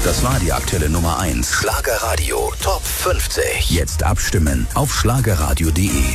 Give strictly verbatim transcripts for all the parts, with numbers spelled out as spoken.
Das war die aktuelle Nummer eins. Schlagerradio Top fünfzig. Jetzt abstimmen auf schlagerradio punkt de.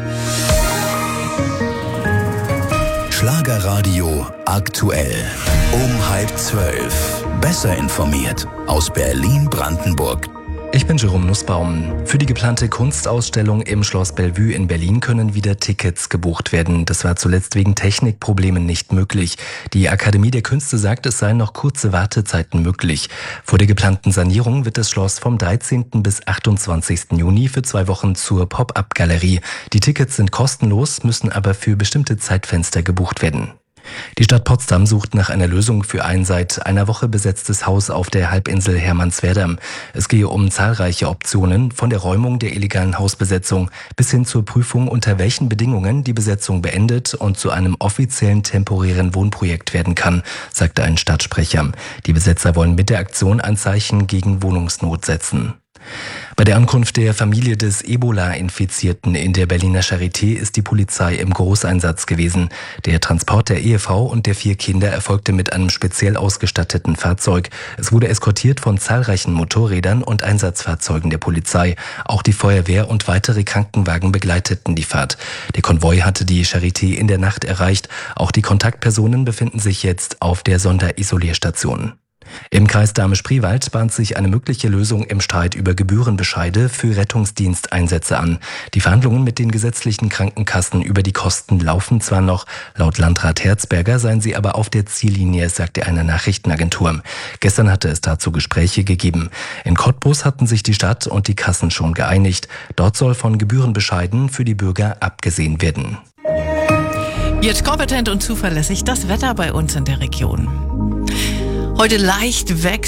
Schlagerradio aktuell. Um halb zwölf. Besser informiert aus Berlin-Brandenburg. Ich bin Jerome Nussbaum. Für die geplante Kunstausstellung im Schloss Bellevue in Berlin können wieder Tickets gebucht werden. Das war zuletzt wegen Technikproblemen nicht möglich. Die Akademie der Künste sagt, es seien noch kurze Wartezeiten möglich. Vor der geplanten Sanierung wird das Schloss vom dreizehnten bis achtundzwanzigsten Juni für zwei Wochen zur Pop-up-Galerie. Die Tickets sind kostenlos, müssen aber für bestimmte Zeitfenster gebucht werden. Die Stadt Potsdam sucht nach einer Lösung für ein seit einer Woche besetztes Haus auf der Halbinsel Hermannswerder. Es gehe um zahlreiche Optionen, von der Räumung der illegalen Hausbesetzung bis hin zur Prüfung, unter welchen Bedingungen die Besetzung beendet und zu einem offiziellen temporären Wohnprojekt werden kann, sagte ein Stadtsprecher. Die Besetzer wollen mit der Aktion ein Zeichen gegen Wohnungsnot setzen. Bei der Ankunft der Familie des Ebola-Infizierten in der Berliner Charité ist die Polizei im Großeinsatz gewesen. Der Transport der Ehefrau und der vier Kinder erfolgte mit einem speziell ausgestatteten Fahrzeug. Es wurde eskortiert von zahlreichen Motorrädern und Einsatzfahrzeugen der Polizei. Auch die Feuerwehr und weitere Krankenwagen begleiteten die Fahrt. Der Konvoi hatte die Charité in der Nacht erreicht. Auch die Kontaktpersonen befinden sich jetzt auf der Sonderisolierstation. Im Kreis Dahme-Spreewald bahnt sich eine mögliche Lösung im Streit über Gebührenbescheide für Rettungsdiensteinsätze an. Die Verhandlungen mit den gesetzlichen Krankenkassen über die Kosten laufen zwar noch, laut Landrat Herzberger seien sie aber auf der Ziellinie, sagte eine Nachrichtenagentur. Gestern hatte es dazu Gespräche gegeben. In Cottbus hatten sich die Stadt und die Kassen schon geeinigt. Dort soll von Gebührenbescheiden für die Bürger abgesehen werden. Jetzt kompetent und zuverlässig das Wetter bei uns in der Region. Heute leicht weg.